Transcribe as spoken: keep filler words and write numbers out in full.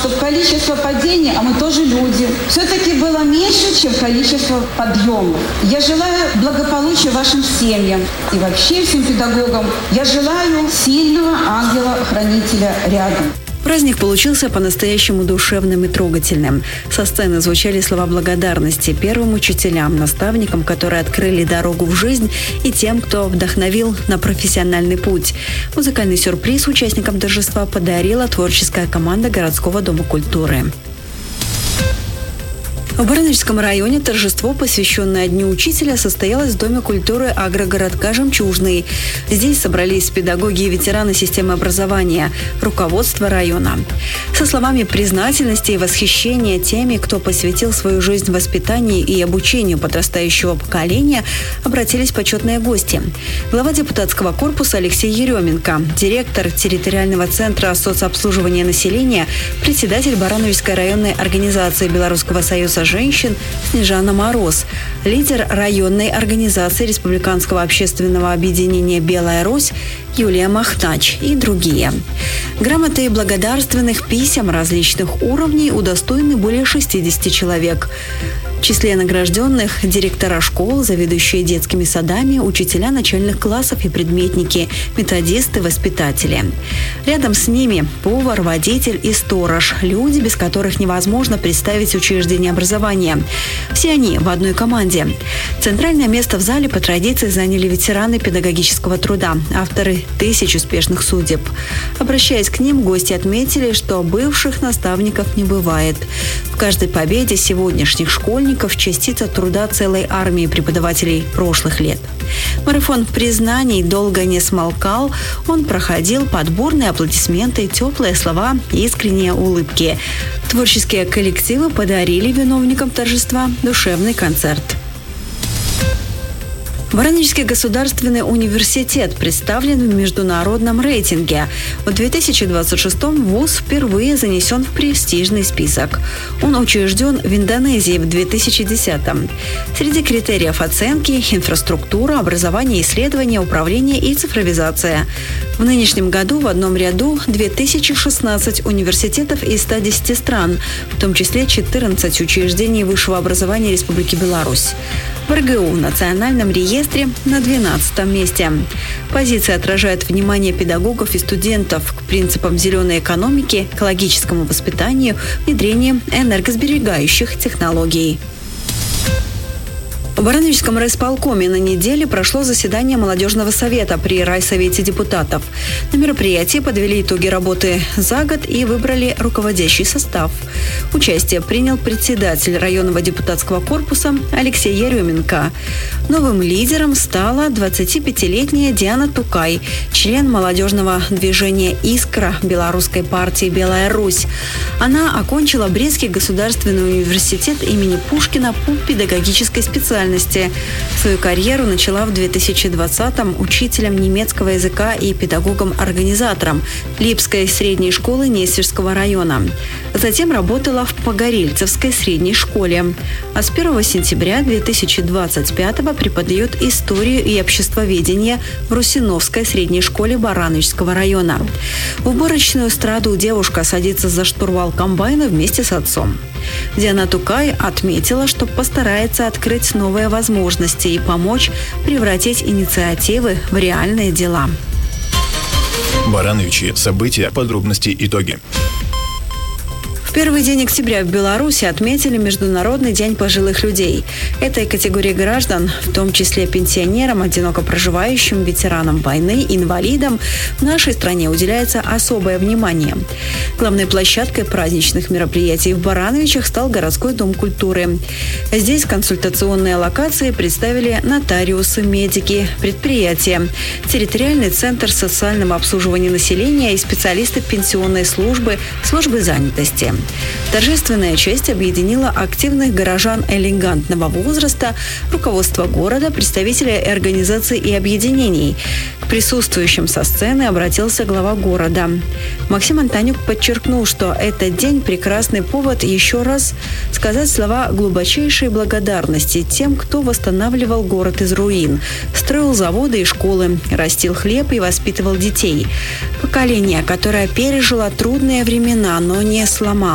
чтобы количество падений, а мы тоже люди, все-таки было меньше, чем количество подъемов. Я желаю благополучия вашим семьям и вообще всем педагогам. Я желаю сильного ангела-хранителя рядом. Праздник получился по-настоящему душевным и трогательным. Со сцены звучали слова благодарности первым учителям, наставникам, которые открыли дорогу в жизнь, и тем, кто вдохновил на профессиональный путь. Музыкальный сюрприз участникам торжества подарила творческая команда городского дома культуры. В Барановичском районе торжество, посвященное Дню учителя, состоялось в Доме культуры агрогородка «Жемчужный». Здесь собрались педагоги и ветераны системы образования, руководство района. Со словами признательности и восхищения теми, кто посвятил свою жизнь воспитанию и обучению подрастающего поколения, обратились почетные гости. Глава депутатского корпуса Алексей Еременко, директор территориального центра соцобслуживания населения, председатель Барановичской районной организации Белорусского союза женщин Снежана Мороз, лидер районной организации Республиканского общественного объединения «Белая Русь» Юлия Махнач и другие. Грамоты и благодарственных писем различных уровней удостоены более шестидесяти человек. В числе награжденных – директора школ, заведующие детскими садами, учителя начальных классов и предметники, методисты, воспитатели. Рядом с ними – повар, водитель и сторож – люди, без которых невозможно представить учреждение образования. Все они в одной команде. Центральное место в зале по традиции заняли ветераны педагогического труда, авторы тысяч успешных судеб. Обращаясь к ним, гости отметили, что бывших наставников не бывает. В каждой победе сегодняшних школьников частица труда целой армии преподавателей прошлых лет. Марафон признаний долго не смолкал. Он проходил под бурные аплодисменты, теплые слова и искренние улыбки. Творческие коллективы подарили виновникам торжества душевный концерт. Барановичский государственный университет представлен в международном рейтинге. В две тысячи двадцать шестом вуз впервые занесен в престижный список. Он учрежден в Индонезии в две тысячи десятом. Среди критериев оценки – инфраструктура, образование, исследование, управление и цифровизация. В нынешнем году в одном ряду две тысячи шестнадцать университетов из ста десяти стран, в том числе четырнадцать учреждений высшего образования Республики Беларусь. В эр гэ у в национальном реестре на двенадцатом месте. Позиция отражает внимание педагогов и студентов к принципам зеленой экономики, экологическому воспитанию, внедрению энергосберегающих технологий. В Барановичском райисполкоме на неделе прошло заседание молодежного совета при райсовете депутатов. На мероприятии подвели итоги работы за год и выбрали руководящий состав. Участие принял председатель районного депутатского корпуса Алексей Еременко. Новым лидером стала двадцатипятилетняя Диана Тукай, член молодежного движения «Искра» Белорусской партии «Белая Русь». Она окончила Брестский государственный университет имени Пушкина по педагогической специальности. Свою карьеру начала в две тысячи двадцатом учителем немецкого языка и педагогом-организатором Липской средней школы Нестерского района. Затем работала в Погорельцевской средней школе. А с первого сентября две тысячи двадцать пятого преподает историю и обществоведение в Русиновской средней школе Барановичского района. В уборочную эстраду девушка садится за штурвал комбайна вместе с отцом. Диана Тукай отметила, что постарается открыть новые возможности и помочь превратить инициативы в реальные дела. Барановичи. События, подробности, итоги. В первый день октября в Беларуси отметили Международный день пожилых людей. Этой категории граждан, в том числе пенсионерам, одиноко проживающим, ветеранам войны, инвалидам, в нашей стране уделяется особое внимание. Главной площадкой праздничных мероприятий в Барановичах стал городской дом культуры. Здесь консультационные локации представили нотариусы, медики, предприятия, территориальный центр социального обслуживания населения и специалисты пенсионной службы, службы занятости. Торжественная часть объединила активных горожан элегантного возраста, руководство города, представителей организаций и объединений. К присутствующим со сцены обратился глава города. Максим Антонюк подчеркнул, что этот день – прекрасный повод еще раз сказать слова глубочайшей благодарности тем, кто восстанавливал город из руин, строил заводы и школы, растил хлеб и воспитывал детей. Поколение, которое пережило трудные времена, но не сломалось.